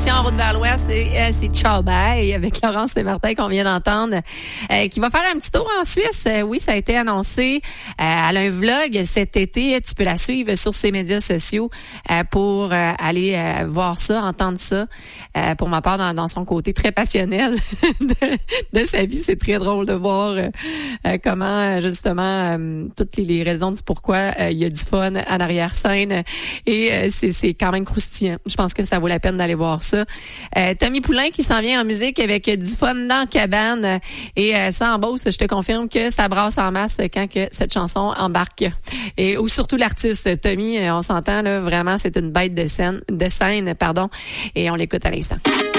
émission En route vers l'Ouest, c'est Ciao Bye avec Laurence et Martin qu'on vient d'entendre, qui va faire un petit tour en Suisse. Oui, ça a été annoncé. Elle a un vlog cet été. Tu peux la suivre sur ses médias sociaux pour aller voir ça, entendre ça. Pour ma part, dans son côté très passionnel de sa vie, c'est très drôle de voir comment, justement, toutes les raisons du pourquoi il y a du fun en arrière-scène. Et c'est quand même croustillant. Je pense que ça vaut la peine d'aller voir ça. Tommy Poulain qui s'en vient en musique avec du fun dans la cabane. Et ça en Beauce, je te confirme que ça brasse en masse quand que cette chanson embarque. Ou surtout l'artiste Tommy, on s'entend là, vraiment, c'est une bête de scène, et on l'écoute à l'instant.